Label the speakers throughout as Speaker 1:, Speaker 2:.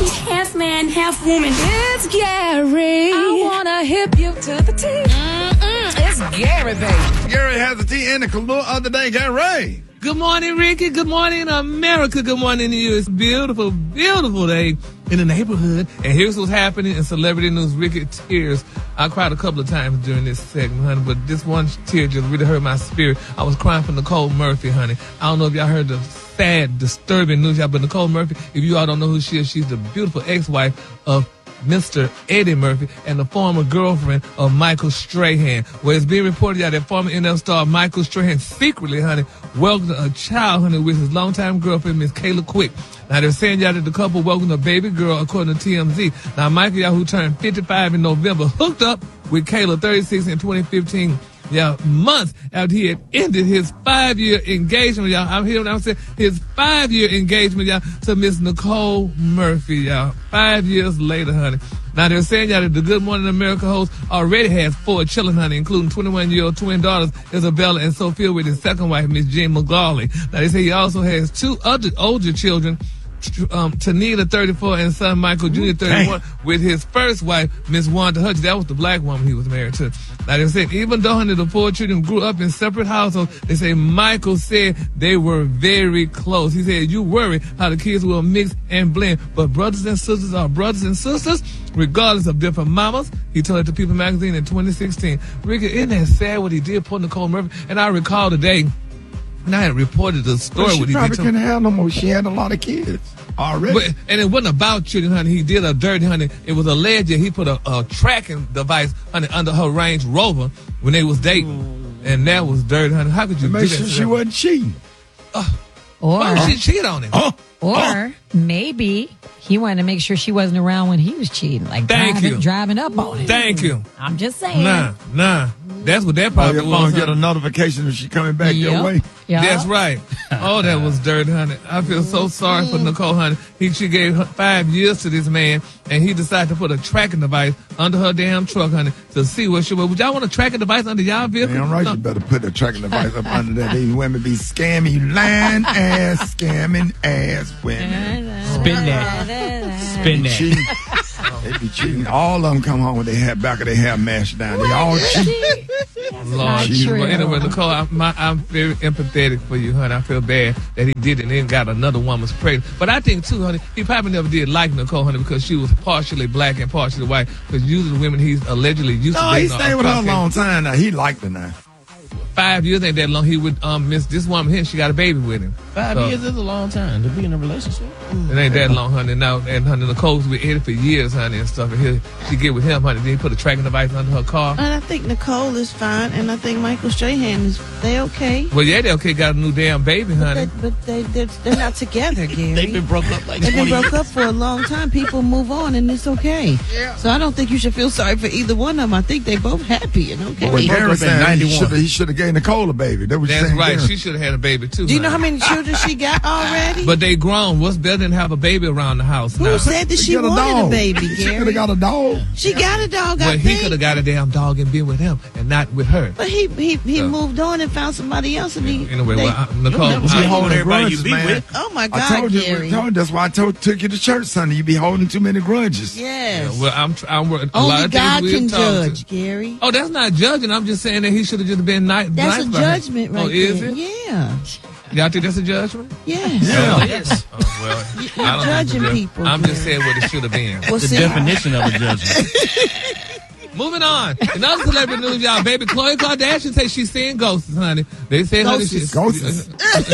Speaker 1: half man, half woman.
Speaker 2: It's Gary. I wanna hip you to the T. It's Gary, baby.
Speaker 3: Gary has the tea in the clue of the day. Gary.
Speaker 4: Good morning, Ricky. Good morning, America. Good morning to you. It's a beautiful, beautiful day in the neighborhood. And here's what's happening in celebrity news. Ricky, tears. I cried a couple of times during this segment, honey, but this one tear just really hurt my spirit. I was crying for Nicole Murphy, honey. I don't know if y'all heard the sad, disturbing news, y'all, but Nicole Murphy, if you all don't know who she is, she's the beautiful ex-wife of Mr. Eddie Murphy and the former girlfriend of Michael Strahan. Well, it's being reported that former NFL star Michael Strahan secretly, honey, welcomed a child, honey, with his longtime girlfriend, Miss Kayla Quick. Now, they're saying y'all that the couple welcomed a baby girl, according to TMZ. Now, Michael, y'all, who turned 55 in November, hooked up with Kayla, 36, in 2015. Yeah, months after he had ended his 5-year engagement, y'all. I'm here now saying his 5-year engagement, y'all, to Miss Nicole Murphy, y'all. 5 years later, honey. Now, they're saying, y'all, that the Good Morning America host already has 4 children, honey, including 21-year-old twin daughters, Isabella and Sophia, with his second wife, Miss Jean McGawley. Now, they say he also has 2 other older children, Tanita, 34, and son Michael Jr., 31, with his first wife, Miss Wanda Hutchins. That was the black woman he was married to. Now, they said even though, honey, the 4 children grew up in separate households, they say Michael said they were very close. He said, you worry how the kids will mix and blend, but brothers and sisters are brothers and sisters, regardless of different mamas. He told it to People magazine in 2016. Ricky, isn't that sad what he did for Nicole Murphy? And I recall today, and I had reported the story.
Speaker 3: She probably couldn't have no more. She had a lot of kids already.
Speaker 4: But, and it wasn't about children, honey. He did a dirty, honey. It was alleged that he put a tracking device, honey, under her Range Rover when they was dating. And that was dirty, honey. How could you do that?
Speaker 3: Make sure she wasn't cheating.
Speaker 4: Why would she cheat on him?
Speaker 2: Or maybe he wanted to make sure she wasn't around when he was cheating. Like driving up on him.
Speaker 4: Thank you.
Speaker 2: I'm just saying.
Speaker 4: Nah. That's what that probably was.
Speaker 3: You're get a notification if she coming back your way.
Speaker 2: Yep.
Speaker 4: That's right. Oh, that was dirty, honey. I feel so sorry for Nicole, honey. She gave her 5 years to this man, and he decided to put a tracking device under her damn truck, honey, to see what she was. Would y'all want a tracking device under y'all vehicle?
Speaker 3: Damn right, you better put a tracking device up under that. These women be scamming you, lying ass, scamming ass women.
Speaker 5: Spin that.
Speaker 3: They be cheating. All of them come home with their back of their hair mashed down. They all cheat.
Speaker 4: Lord, well, anyway, Nicole, I'm very empathetic for you, honey. I feel bad that he did it and then got another woman's pregnant. But I think, too, honey, he probably never did like Nicole, honey, because she was partially black and partially white. Because usually the women he's allegedly used to dating.
Speaker 3: No, he stayed with her a long time now. He liked her now.
Speaker 4: 5 years ain't that long. He would miss this woman here. She got a baby with him.
Speaker 5: 5 years is a long time to be in a relationship.
Speaker 4: It ain't that long, honey. Now, and honey, Nicole's with Eddie for years, honey, and stuff. And she get with him, honey. Then he put a tracking device under her car.
Speaker 6: And I think Nicole is fine, and I think Michael Strahan they okay.
Speaker 4: Well, yeah, they okay. Got a new damn baby, honey.
Speaker 6: But they're not together, Gary.
Speaker 5: They've been broke up like 20 years.
Speaker 6: They've been broke up for a long time. People move on, and it's okay. Yeah. So I don't think you should feel sorry for either one of them. I think they both happy and okay.
Speaker 3: Well, Gary said he should have gave Nicole a baby.
Speaker 4: That's right. She should have had a baby too.
Speaker 6: Do you know how many children she got already?
Speaker 4: But they grown. What's better than have a baby around the house?
Speaker 6: Who said that she wanted a baby, Gary?
Speaker 3: She could have got a dog.
Speaker 6: She got a dog.
Speaker 4: But he could have got a damn dog and been with him and not with her.
Speaker 6: But he moved on and found somebody else. And
Speaker 4: anyway, Nicole,
Speaker 3: she holding grudges, man.
Speaker 6: Oh my God, Gary!
Speaker 3: That's why I took you to church Sunday. You be holding too many grudges.
Speaker 6: Yes.
Speaker 4: Yeah, well, I'm a lot
Speaker 6: only
Speaker 4: of
Speaker 6: God
Speaker 4: things
Speaker 6: can judge, Gary.
Speaker 4: Oh, that's not judging. I'm just saying that he should have just been nice.
Speaker 6: That's a judgment, right?
Speaker 4: Oh, is it?
Speaker 6: Yeah.
Speaker 4: Y'all think that's a judgment?
Speaker 6: Yes.
Speaker 5: Yeah. Yes.
Speaker 4: Oh, well,
Speaker 6: I don't judging people.
Speaker 4: I'm just saying what it should have been.
Speaker 5: Well, the definition of a judgment.
Speaker 4: Moving on. In other celebrity news, y'all, baby Khloe Kardashian says she's seeing ghosts, honey. They say
Speaker 3: ghosts. Ghosts. It's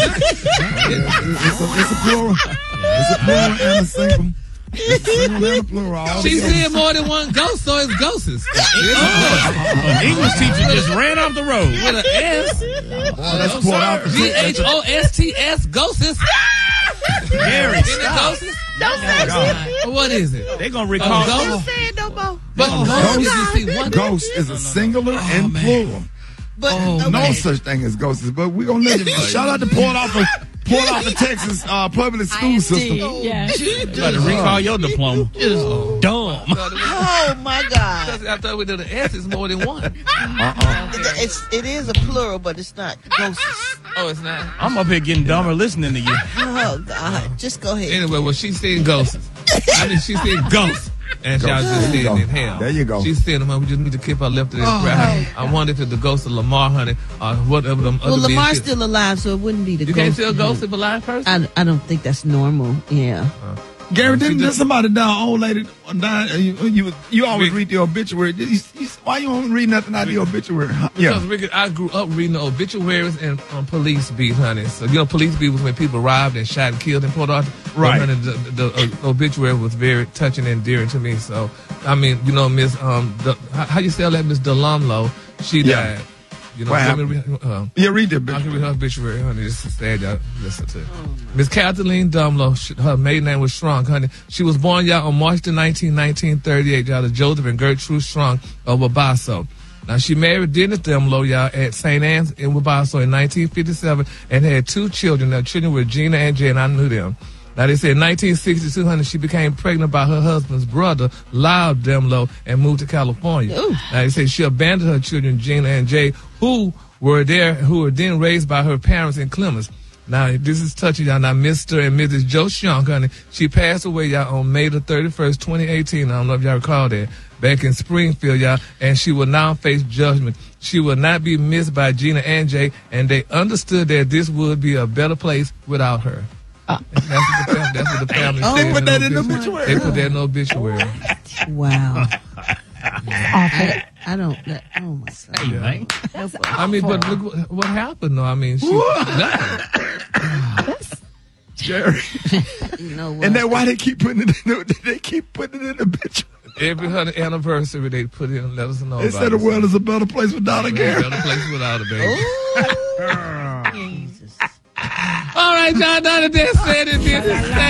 Speaker 3: a plural. It's a plural and a single.
Speaker 4: She's seeing more than one ghost, so it's ghosts.
Speaker 5: An English teacher just ran off the road
Speaker 4: with an S.
Speaker 3: That's pulled out.
Speaker 4: GHOSTS, ghosts.
Speaker 5: Gary,
Speaker 4: stop.
Speaker 6: Don't say it.
Speaker 4: What is it?
Speaker 5: They're going to recall.
Speaker 6: Don't say it no more.
Speaker 4: But
Speaker 3: ghost is a singular and plural.
Speaker 6: But
Speaker 3: no such thing as ghosts. But we're going to let you shout out to pull off the Texas public school system.
Speaker 2: Yeah.
Speaker 5: You better recall your diploma. Just dumb.
Speaker 6: Oh my God.
Speaker 4: I thought we did the S is more than one.
Speaker 6: It is a plural, but it's not ghosts.
Speaker 4: Oh, it's not.
Speaker 5: I'm up here getting dumber listening to you.
Speaker 6: Oh God. Just go ahead.
Speaker 4: Anyway, well, she's seeing ghosts. I mean, she said ghost. And she was just saying in hell.
Speaker 3: There you go.
Speaker 4: She said, we just need to keep her lifted in prayer. I wonder if it's the ghost of Lamar, honey, or whatever them other
Speaker 6: Lamar's still alive, so it wouldn't be the ghost.
Speaker 4: You can't see a ghost of a live person?
Speaker 6: I don't think that's normal. Yeah.
Speaker 3: Gary, didn't somebody die, old lady died? You always read the obituary. Why you don't read nothing out of the obituary?
Speaker 4: Because, Ricky, I grew up reading the obituaries and police beat, honey. So, police beat was when people arrived and shot and killed in Port Arthur.
Speaker 3: Right.
Speaker 4: Honey, the obituary was very touching and endearing to me. So, I mean, Miss, how you spell that, Miss Delumlo, she died.
Speaker 3: What happened? Read the obituary.
Speaker 4: I can read her obituary, honey. It's sad, y'all listen to it. Miss Kathleen Dumlow, her maiden name was Strong, honey. She was born, y'all, on March the 19th, 1938, y'all, to Joseph and Gertrude Strong of Wabasso. Now, she married Dennis Dumlow, y'all, at St. Anne's in Wabasso in 1957 and had 2 children. Their children were Gina and Jay, and I knew them. Now, they said in 1962, honey, she became pregnant by her husband's brother, Lyle Dumlow, and moved to California. Ooh. Now, they said she abandoned her children, Gina and Jay, who were then raised by her parents in Clemens. Now, this is touching, y'all. Now, Mr. and Mrs. Joe Shunk, honey, she passed away, y'all, on May the 31st, 2018. I don't know if y'all recall that. Back in Springfield, y'all, and she will now face judgment. She will not be missed by Gina and Jay, and they understood that this would be a better place without her. That's what the family said.
Speaker 3: They put that in the obituary.
Speaker 4: They put that in the obituary.
Speaker 6: Wow. I don't. Oh my God.
Speaker 4: Yeah. I mean, but look what happened, though. I mean, she nothing.
Speaker 3: Jerry.
Speaker 6: You know what?
Speaker 3: And that's why they keep putting it in. They keep putting it in the obituary.
Speaker 4: Every 100th anniversary, they put it in and let us know.
Speaker 3: They said the world is a better place without a girl.
Speaker 4: A better place without a baby.
Speaker 6: Jesus.
Speaker 4: All right, y'all done it. They said it. You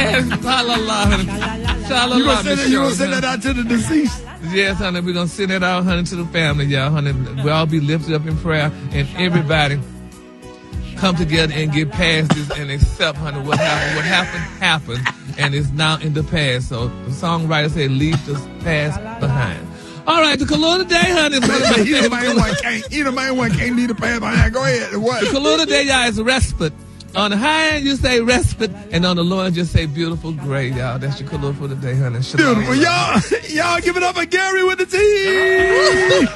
Speaker 3: gonna send that out to the deceased?
Speaker 4: Yes, honey. We're gonna send it out, honey, to the family, y'all, honey. We all be lifted up in prayer, and everybody come together and get past this and accept, honey, what happened, and it's now in the past. So the songwriter said, "Leave the past behind." All right, the Kaluna today, honey.
Speaker 3: Either man one can't leave the past behind. Go ahead. What?
Speaker 4: The Kaluna today, y'all, is respite. On the high end, you say respite, and on the low end, you say beautiful gray, y'all. That's your Kaluna for the day, honey.
Speaker 3: Beautiful. Y'all give it up for Gary with the T.
Speaker 7: We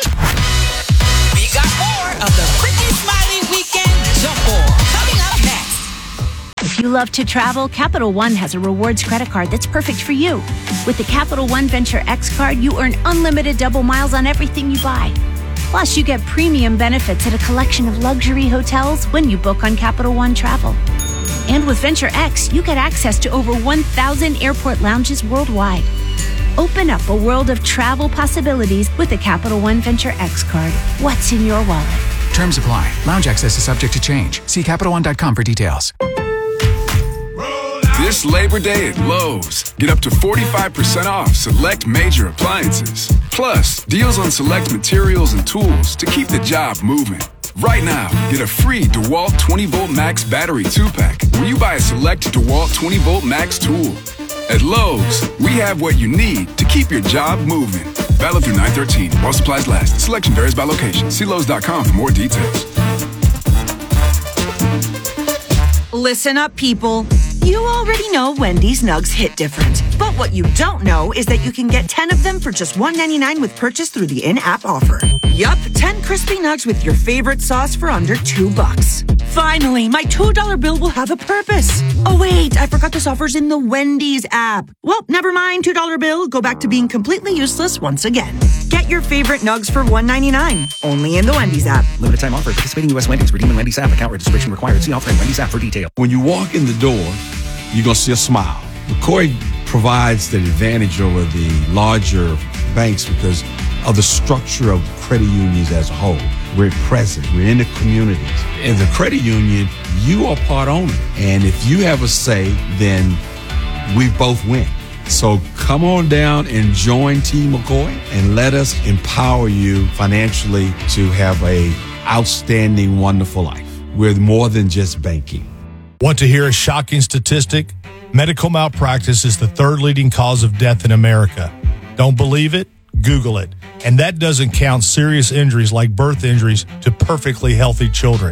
Speaker 7: got more of the Ricky Smiley Weekend Jump Ball coming up next.
Speaker 8: If you love to travel, Capital One has a rewards credit card that's perfect for you. With the Capital One Venture X card, you earn unlimited double miles on everything you buy. Plus, you get premium benefits at a collection of luxury hotels when you book on Capital One Travel. And with Venture X, you get access to over 1,000 airport lounges worldwide. Open up a world of travel possibilities with the Capital One Venture X card. What's in your wallet?
Speaker 9: Terms apply. Lounge access is subject to change. See CapitalOne.com for details.
Speaker 10: This Labor Day at Lowe's, get up to 45% off select major appliances. Plus, deals on select materials and tools to keep the job moving. Right now, get a free DeWalt 20-volt Max battery 2-pack when you buy a select DeWalt 20-volt Max tool. At Lowe's, we have what you need to keep your job moving. Valid through 9/13 while supplies last. Selection varies by location. See Lowe's.com for more details.
Speaker 11: Listen up, people. You already know Wendy's Nugs hit different. But what you don't know is that you can get 10 of them for just $1.99 with purchase through the in-app offer. Yup, 10 crispy nugs with your favorite sauce for under $2. Finally, my $2 bill will have a purpose. Oh wait, I forgot this offer's in the Wendy's app. Well, never mind, $2 bill. Go back to being completely useless once again. Get your favorite nugs for $1.99. Only in the Wendy's app.
Speaker 9: Limited time offer. Participating U.S. Wendy's. Redeem in Wendy's app. Account registration required. See offer in Wendy's app for detail.
Speaker 12: When you walk in the door, you're going to see a smile. McCoy provides the advantage over the larger banks because of the structure of credit unions as a whole. We're present. We're in the communities. In the credit union, you are part owner. And if you have a say, then we both win. So come on down and join Team McCoy and let us empower you financially to have a outstanding, wonderful life. We're more than just banking.
Speaker 13: Want to hear a shocking statistic? Medical malpractice is the 3rd leading cause of death in America. Don't believe it? Google it. And that doesn't count serious injuries like birth injuries to perfectly healthy children.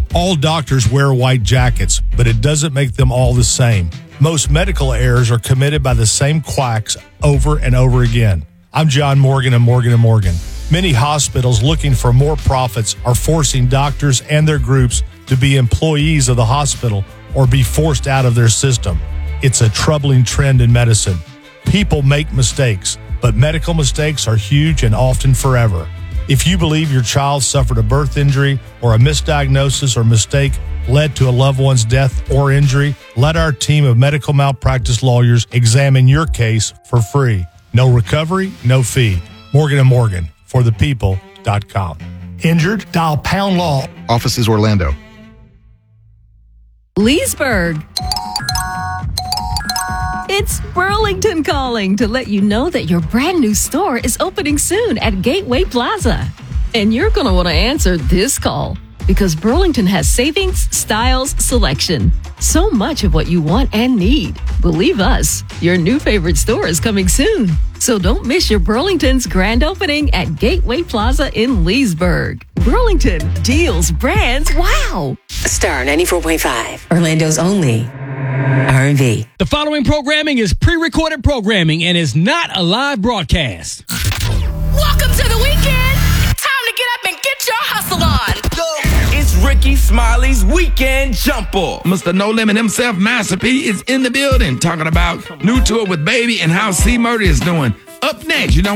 Speaker 13: All doctors wear white jackets, but it doesn't make them all the same. Most medical errors are committed by the same quacks over and over again. I'm John Morgan of Morgan & Morgan. Many hospitals looking for more profits are forcing doctors and their groups to be employees of the hospital or be forced out of their system. It's a troubling trend in medicine. People make mistakes, but medical mistakes are huge and often forever. If you believe your child suffered a birth injury or a misdiagnosis or mistake led to a loved one's death or injury, let our team of medical malpractice lawyers examine your case for free. No recovery, no fee. Morgan & Morgan, forthepeople.com. Injured? Dial pound law.
Speaker 14: Offices Orlando.
Speaker 15: Leesburg. It's Burlington calling to let you know that your brand new store is opening soon at Gateway Plaza. And you're going to want to answer this call because Burlington has savings, styles, selection. So much of what you want and need. Believe us, your new favorite store is coming soon. So don't miss your Burlington's grand opening at Gateway Plaza in Leesburg. Burlington, deals, brands, wow.
Speaker 16: Star 94.5, Orlando's only R&B.
Speaker 17: The following programming is pre-recorded programming and is not a live broadcast.
Speaker 7: Welcome to the weekend. Time to get up and get your hustle on.
Speaker 18: It's Ricky Smiley's Weekend Jump Off.
Speaker 3: Mr. No Limit himself, Master P, is in the building talking about new tour with Baby and how C Murder is doing. Up next, you know